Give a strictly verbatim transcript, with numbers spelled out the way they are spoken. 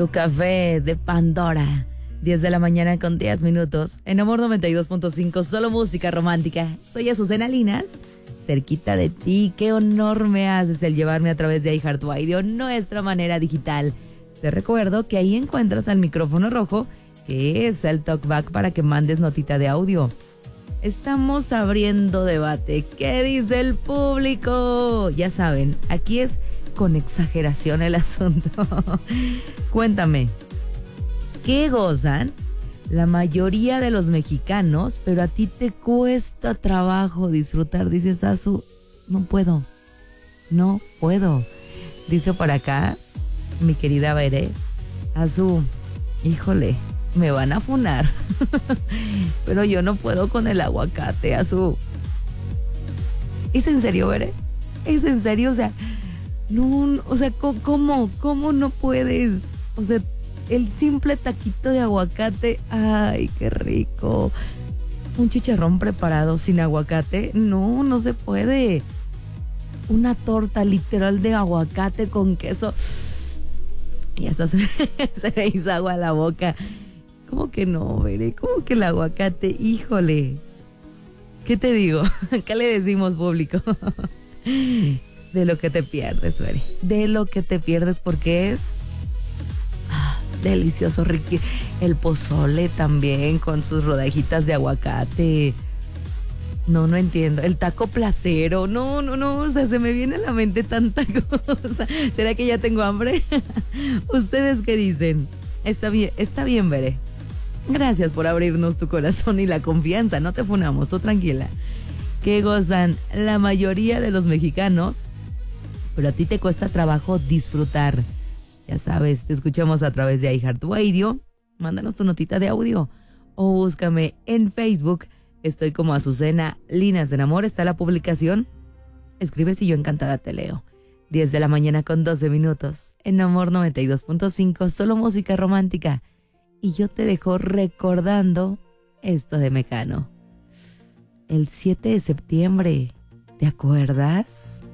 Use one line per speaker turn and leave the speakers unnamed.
tu café de Pandora. diez de la mañana con diez minutos. En Amor noventa y dos punto cinco, solo música romántica. Soy Azucena Linas, cerquita de ti. Qué honor me haces el llevarme a través de iHeartRadio, nuestra manera digital. Te recuerdo que ahí encuentras al micrófono rojo, que es el talkback para que mandes notita de audio. Estamos abriendo debate. ¿Qué dice el público? Ya saben, aquí es con exageración el asunto. Cuéntame, ¿qué gozan la mayoría de los mexicanos, pero a ti te cuesta trabajo disfrutar? Dices, Azu, no puedo, no puedo. Dice por acá mi querida Bere, Azu, híjole, me van a funar. Pero yo no puedo con el aguacate, Azu. ¿Es en serio, Bere? ¿Es en serio? O sea, no, o sea, ¿cómo? ¿Cómo no puedes? O sea, el simple taquito de aguacate, ay, qué rico. Un chicharrón preparado sin aguacate, no, no se puede. Una torta literal de aguacate con queso. Y hasta se me, se me hizo agua a la boca. ¿Cómo que no, Bere? ¿Cómo que el aguacate? Híjole. ¿Qué te digo? ¿Qué le decimos, público? De lo que te pierdes, Bere. De lo que te pierdes, porque es ah, delicioso, rico. El pozole también con sus rodajitas de aguacate. No, no entiendo. El taco placero. No, no, no. O sea, se me viene a la mente tanta cosa. ¿Será que ya tengo hambre? ¿Ustedes qué dicen? Está bien, está bien, Bere. Gracias por abrirnos tu corazón y la confianza. No te funamos, tú tranquila. Que gozan la mayoría de los mexicanos, pero a ti te cuesta trabajo disfrutar. Ya sabes, te escuchamos a través de iHeartRadio. Mándanos tu notita de audio o búscame en Facebook. Estoy como Azucena Linas en Amor. Está la publicación. Escribes y yo encantada te leo. diez de la mañana con doce minutos. En Amor noventa y dos punto cinco, solo música romántica. Y yo te dejo recordando esto de Mecano. El siete de septiembre, ¿te acuerdas?